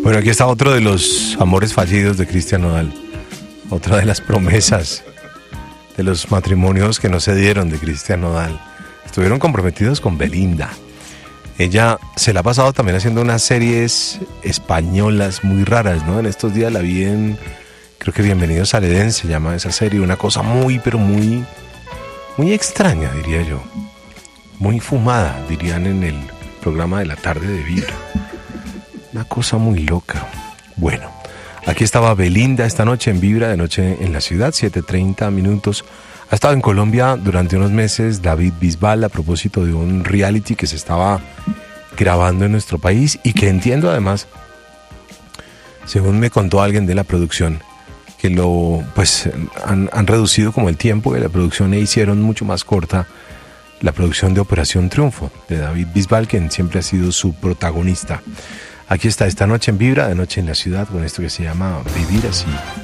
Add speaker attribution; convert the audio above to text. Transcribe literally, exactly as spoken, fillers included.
Speaker 1: Bueno, aquí está otro de los amores fallidos de Cristian Nodal. Otra de las promesas de los matrimonios que no se dieron de Cristian Nodal. Estuvieron comprometidos con Belinda. Ella se la ha pasado también haciendo unas series españolas muy raras, ¿no? En estos días la vi en, creo que Bienvenidos al Edén se llama esa serie. Una cosa muy, pero muy, muy extraña, diría yo. Muy fumada, dirían en el programa de la tarde de Vibra. Una cosa muy loca. Bueno, aquí estaba Belinda esta noche en Vibra, de noche en la ciudad, siete treinta minutos. Ha estado en Colombia durante unos meses David Bisbal a propósito de un reality que se estaba grabando en nuestro país y que entiendo además, según me contó alguien de la producción, que lo pues han, han reducido como el tiempo de la producción e hicieron mucho más corta la producción de Operación Triunfo de David Bisbal, quien siempre ha sido su protagonista. Aquí está esta noche en Vibra, de noche en la ciudad, con esto que se llama Vivir Así.